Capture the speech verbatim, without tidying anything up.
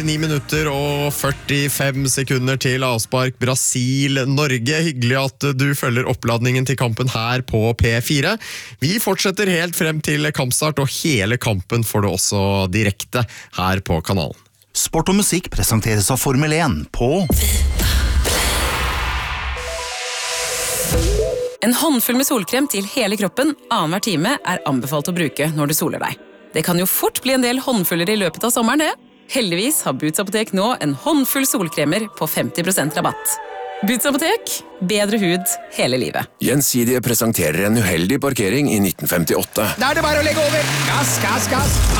ni minutter og førtifem sekunder til avspark Brasil-Norge. Hyggelig at du følger oppladningen til kampen her på P fire. Vi fortsetter helt frem til kampstart, og hele kampen får du også direkte her på kanalen. Sport og musikk presenteres av Formel én på En håndfull med solkrem til hele kroppen annenhver time er anbefalt å bruke når du soler deg. Det kan jo fort bli en del håndfuller i løpet av sommeren, det. Heldigvis har Boots Apotek nå en håndfull solkremer på femti prosent rabatt. Boots Apotek, bedre hud hele livet. Gjensidige presenterer en uheldig parkering i nitten femtiåtte. Da er det bare å legge over. Gass, gass, gass.